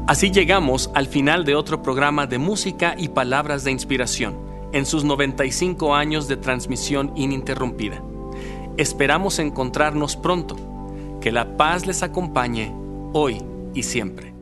Así llegamos al final de otro programa de música y palabras de inspiración, en sus 95 años de transmisión ininterrumpida. Esperamos encontrarnos pronto. Que la paz les acompañe hoy y siempre.